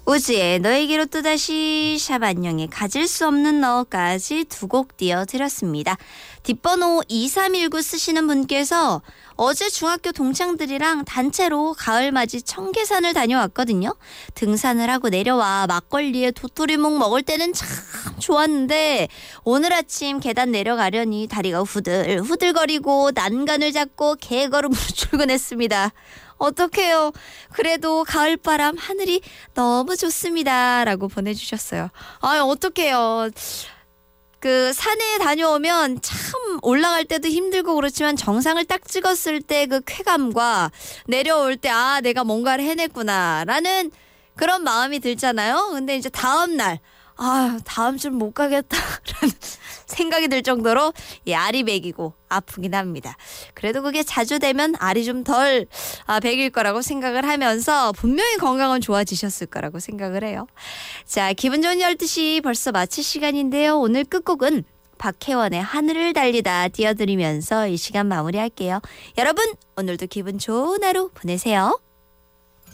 우지의 너에게로 또다시 샵 안녕의 가질 수 없는 너까지 두 곡 띄워드렸습니다. 뒷번호 2319 쓰시는 분께서 어제 중학교 동창들이랑 단체로 가을맞이 청계산을 다녀왔거든요. 등산을 하고 내려와 막걸리에 도토리묵 먹을 때는 참 좋았는데 오늘 아침 계단 내려가려니 다리가 후들후들거리고 난간을 잡고 개걸음으로 출근했습니다. 어떡해요. 그래도 가을바람 하늘이 너무 좋습니다. 라고 보내주셨어요. 어떡해요. 그 산에 다녀오면 참 올라갈 때도 힘들고 그렇지만 정상을 딱 찍었을 때 그 쾌감과 내려올 때 내가 뭔가를 해냈구나 라는 그런 마음이 들잖아요. 근데 이제 다음 날 다음 주는 못 가겠다라는 생각이 들 정도로 알이 배기고 아프긴 합니다. 그래도 그게 자주 되면 알이 좀 덜 배길 거라고 생각을 하면서 분명히 건강은 좋아지셨을 거라고 생각을 해요. 자, 기분 좋은 12시 벌써 마칠 시간인데요. 오늘 끝곡은 박혜원의 하늘을 달리다 띄워드리면서 이 시간 마무리할게요. 여러분 오늘도 기분 좋은 하루 보내세요.